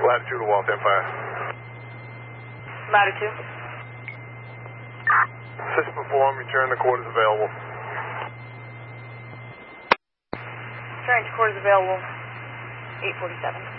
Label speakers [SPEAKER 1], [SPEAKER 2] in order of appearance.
[SPEAKER 1] Latitude to Walt Empire.
[SPEAKER 2] Latitude.
[SPEAKER 1] System perform, return to quarters available.
[SPEAKER 2] Return to quarters available, 847.